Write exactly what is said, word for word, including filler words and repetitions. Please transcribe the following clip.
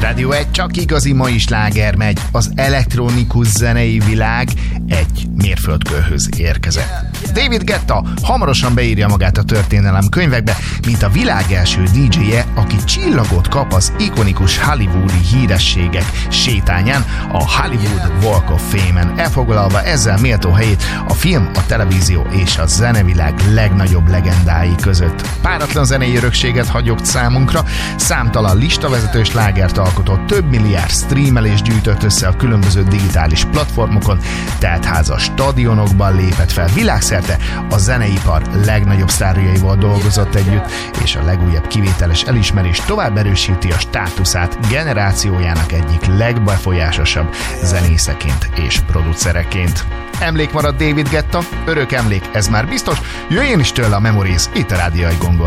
Rádió egy, csak igazi mai sláger megy. Az elektronikus zenei világ egy mérföldkőhöz érkezett. David Guetta hamarosan beírja magát a történelem könyvekbe, mint a világ első dé dzséje, aki csillagot kap az ikonikus hollywoodi hírességek sétányán, a Hollywood Walk of Fame-en, elfoglalva ezzel méltó helyét a film, a televízió és a zenevilág legnagyobb legendái között. Páratlan zenei örökséget hagyott számunkra, számtalan listavezető slágert alkotott, több milliárd streamelést gyűjtött össze a különböző digitális platformokon, teltházas stadionokban lépett fel, világszerte a zeneipar legnagyobb sztárjaival dolgozott együtt, és a legújabb kivételes elismerés tovább erősíti a státuszát generációjának egyik legbefolyásosabb zenészeként és producereként. Emlék marad David Guetta, örök emlék, ez már biztos, jöjjön is tőle a Memories itt a Rádió Gongon.